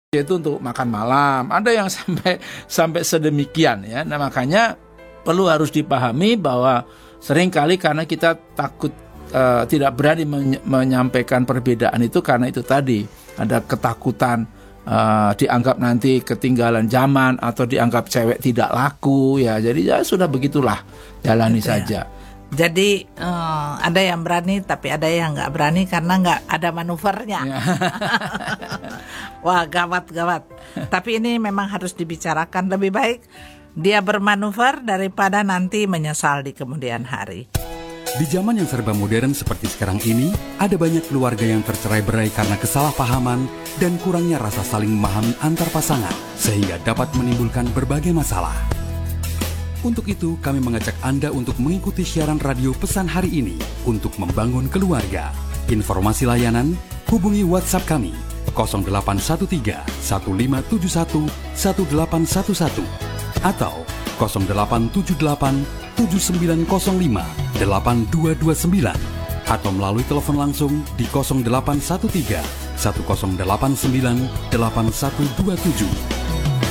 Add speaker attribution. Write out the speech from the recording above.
Speaker 1: Itu untuk makan malam. Ada yang sampai sedemikian ya. Nah, makanya perlu harus dipahami bahwa seringkali karena kita takut tidak berani menyampaikan perbedaan itu karena itu tadi ada ketakutan dianggap nanti ketinggalan zaman atau dianggap cewek tidak laku ya. Jadi ya sudah begitulah, jalani saja.
Speaker 2: Jadi ada yang berani tapi ada yang nggak berani karena nggak ada manuvernya. Wah, gawat. Tapi ini memang harus dibicarakan. Lebih baik dia bermanuver daripada nanti menyesal di kemudian hari.
Speaker 3: Di zaman yang serba modern seperti sekarang ini, ada banyak keluarga yang tercerai-berai karena kesalahpahaman dan kurangnya rasa saling memahami antar pasangan, sehingga dapat menimbulkan berbagai masalah. Untuk itu, kami mengajak Anda untuk mengikuti siaran radio pesan hari ini untuk membangun keluarga. Informasi layanan, hubungi WhatsApp kami 0813 1571 1811 atau 0878 7905 8229 atau melalui telepon langsung di 0813 1089 8127.